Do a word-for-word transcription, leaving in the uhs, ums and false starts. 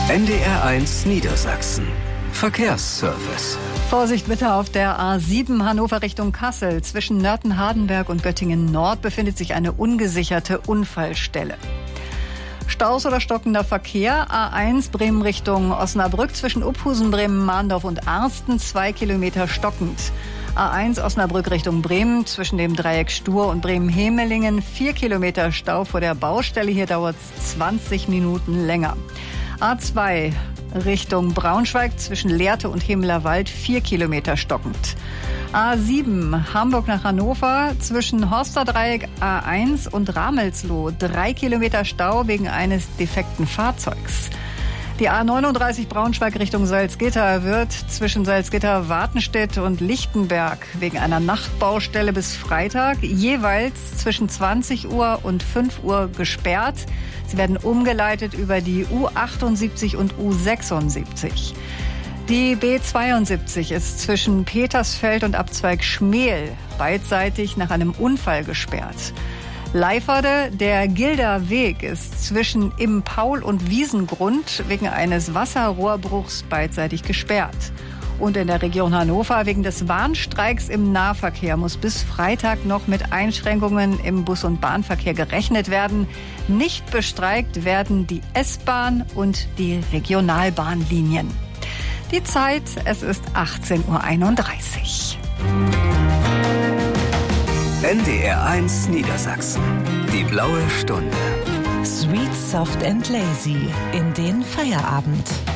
N D R eins Niedersachsen. Verkehrsservice. Vorsicht bitte auf der A sieben Hannover Richtung Kassel. Zwischen Nörten-Hardenberg und Göttingen Nord befindet sich eine ungesicherte Unfallstelle. Staus oder stockender Verkehr. A eins Bremen Richtung Osnabrück zwischen Uphusen, Bremen, Mahndorf und Arsten. Zwei Kilometer stockend. A eins Osnabrück Richtung Bremen zwischen dem Dreieck Stur und Bremen-Hemelingen. Vier Kilometer Stau vor der Baustelle. Hier dauert es zwanzig Minuten länger. A zwei Richtung Braunschweig zwischen Lehrte und Himmelerwald. Vier Kilometer stockend. A sieben Hamburg nach Hannover zwischen Horsterdreieck A eins und Ramelsloh. Drei Kilometer Stau wegen eines defekten Fahrzeugs. Die A neununddreißig Braunschweig Richtung Salzgitter wird zwischen Salzgitter, Wartenstedt und Lichtenberg wegen einer Nachtbaustelle bis Freitag jeweils zwischen zwanzig Uhr und fünf Uhr gesperrt. Sie werden umgeleitet über die U achtundsiebzig und U sechsundsiebzig. Die B zweiundsiebzig ist zwischen Petersfeld und Abzweig Schmel beidseitig nach einem Unfall gesperrt. Leiferde, der Gilder Weg ist zwischen Im Paul und Wiesengrund wegen eines Wasserrohrbruchs beidseitig gesperrt. Und in der Region Hannover wegen des Warnstreiks im Nahverkehr muss bis Freitag noch mit Einschränkungen im Bus- und Bahnverkehr gerechnet werden. Nicht bestreikt werden die S-Bahn und die Regionalbahnlinien. Die Zeit, es ist achtzehn Uhr einunddreißig. N D R eins Niedersachsen. Die blaue Stunde. Sweet, soft and lazy in den Feierabend.